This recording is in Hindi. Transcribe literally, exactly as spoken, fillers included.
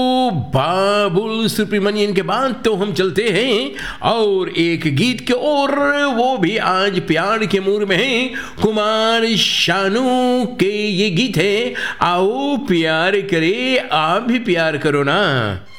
बाबुल सुब्रमण्यन के बाद तो हम चलते हैं और एक गीत के और, वो भी आज प्यार के मूड में है। कुमार शानू के ये गीत है, आओ प्यार करे आप भी प्यार करो ना।